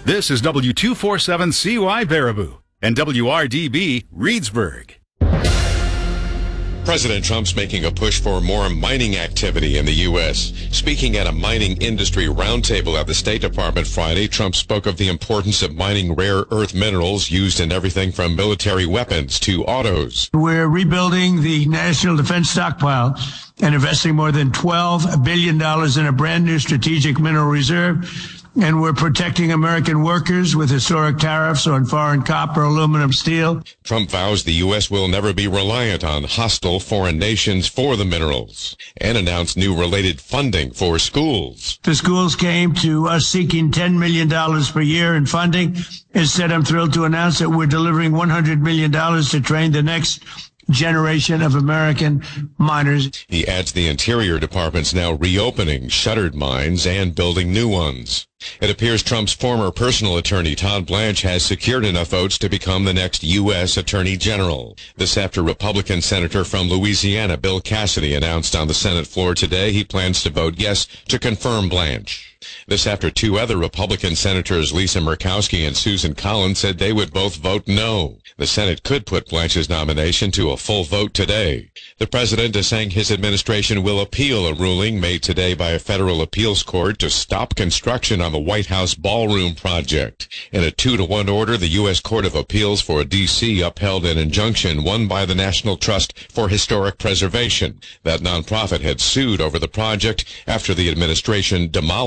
This is W247CY Baraboo and WRDB Reedsburg. President Trump's making a push for more mining activity in the U.S. Speaking at a mining industry roundtable at the State Department Friday, Trump spoke of the importance of mining rare earth minerals used in everything from military weapons to autos. We're rebuilding the national defense stockpile and investing more than $12 billion in a brand new strategic mineral reserve. And we're protecting American workers with historic tariffs on foreign copper, aluminum, steel. Trump vows the U.S. will never be reliant on hostile foreign nations for the minerals and announced new related funding for schools. The schools came to us seeking $10 million per year in funding. Instead, I'm thrilled to announce that we're delivering $100 million to train the next generation of American miners. He adds the Interior Department's now reopening shuttered mines and building new ones. It appears Trump's former personal attorney, Todd Blanche, has secured enough votes to become the next U.S. Attorney General. This after Republican Senator from Louisiana, Bill Cassidy, announced on the Senate floor today he plans to vote yes to confirm Blanche. This after two other Republican senators, Lisa Murkowski and Susan Collins, said they would both vote no. The Senate could put Blanche's nomination to a full vote today. The president is saying his administration will appeal a ruling made today by a federal appeals court to stop construction on the White House ballroom project. In a 2-1 order, the U.S. Court of Appeals for D.C. upheld an injunction won by the National Trust for Historic Preservation. That nonprofit had sued over the project after the administration demolished